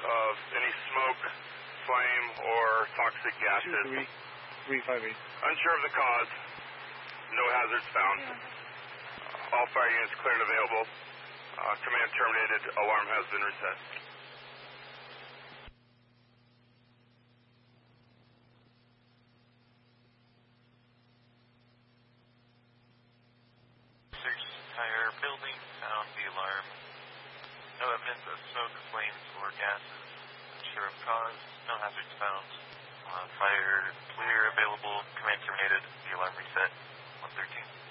of any smoke, flame, or toxic gases. 358. Unsure of the cause. No hazards found. All fire units cleared and available. Command terminated. Alarm has been reset. Searched the entire building, found the alarm. No evidence of smoke, flames, or gases. Unsure of cause. No hazards found. Fire clear, available. Command terminated. The alarm reset. 113.